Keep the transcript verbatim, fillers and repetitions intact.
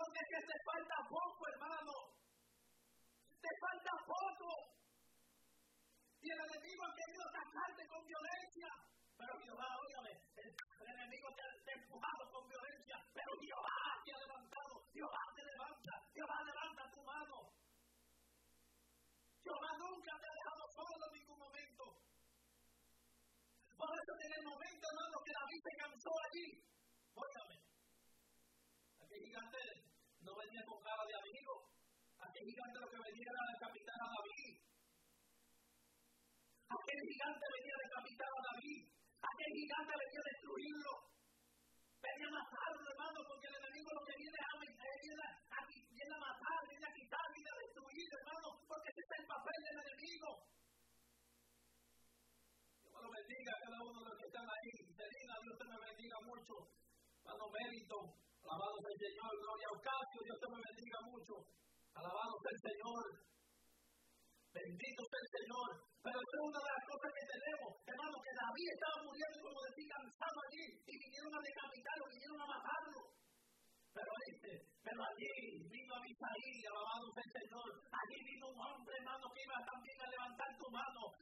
Porque es que te falta poco, hermano. Te falta poco. Y el enemigo ha querido atacarte con violencia. Pero Jehová, óigame, el, el enemigo te ha, te ha empujado con violencia. Pero Jehová te ha levantado. Jehová te levanta. Jehová levanta tu mano. Jehová nunca te ha dejado solo en ningún momento. Por eso en el momento, hermano, que David se cansó allí. Óigame. Aquel gigante no venía con cara de amigo. Aquel gigante lo que venía era decapitar a David. Aquel gigante venía a decapitar a David. Aquel gigante venía a destruirlo. Venía a matarlo, hermano, porque el enemigo lo que viene a, viene a, viene a matar, viene a quitar, viene a destruir, hermano, porque ese es el papel del enemigo. Dios me lo bendiga a cada uno de los que están ahí. Selina, Dios te me bendiga mucho. Mano Mérito, alabado sea el Señor. Gloria a Ocasio, Dios te me bendiga mucho. Alabado sea el Señor. Bendito sea el Señor. Pero esa es una de las cosas que tenemos, hermano, que David estaba muriendo, como decía, cansado allí, y vinieron a decapitarlo, vinieron a matarlo. Pero este, pero allí vino Abisaí, alabado sea el Señor. Allí vino un hombre, hermano, que iba también a levantar tu mano.